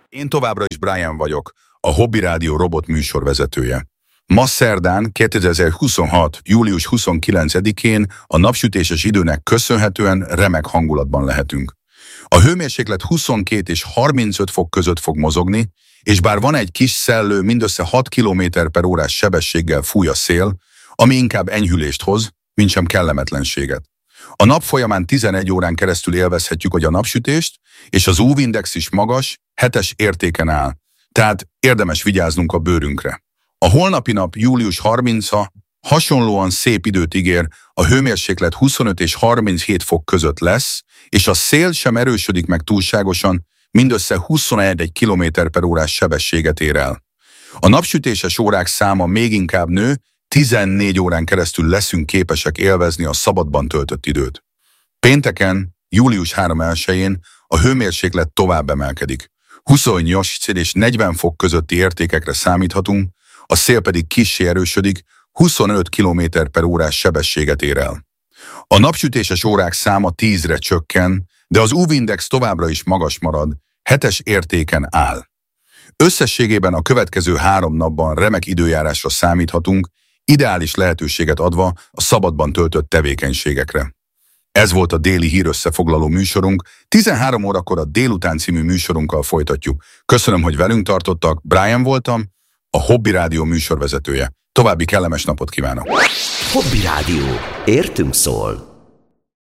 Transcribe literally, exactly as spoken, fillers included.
Én továbbra is Brian vagyok, a Hobby Rádió robot műsorvezetője. Ma szerdán, kétezer-huszonhat. július huszonkilencedikén a napsütéses időnek köszönhetően remek hangulatban lehetünk. A hőmérséklet huszonkét és harmincöt fok között fog mozogni, és bár van egy kis szellő, mindössze hat kilométer per órás sebességgel fúj a szél, ami inkább enyhülést hoz, mintsem kellemetlenséget. A nap folyamán tizenegy órán keresztül élvezhetjük a napsütést, és az ú vé-index is magas, hetes értéken áll, tehát érdemes vigyáznunk a bőrünkre. A holnapi nap, július harmincadika, hasonlóan szép időt ígér, a hőmérséklet huszonöt és harminchét fok között lesz, és a szél sem erősödik meg túlságosan, mindössze huszonegy kilométer per órás sebességet ér el. A napsütéses órák száma még inkább nő, tizennégy órán keresztül leszünk képesek élvezni a szabadban töltött időt. Pénteken, július harmadikán a hőmérséklet tovább emelkedik. huszonnyolc és negyven fok közötti értékekre számíthatunk, a szél pedig kissé erősödik, huszonöt kilométer per órás sebességet ér el. A napsütéses órák száma tízre csökken, de az ú vé-index továbbra is magas marad, hetes értéken áll. Összességében a következő három napban remek időjárásra számíthatunk, ideális lehetőséget adva a szabadban töltött tevékenységekre. Ez volt a déli hírösszefoglaló műsorunk, tizenhárom órakor a Délután című műsorunkkal folytatjuk. Köszönöm, hogy velünk tartottak, Brian voltam, a Hobby Rádió műsorvezetője. További kellemes napot kívánok! Hobby Rádió. Értünk szól.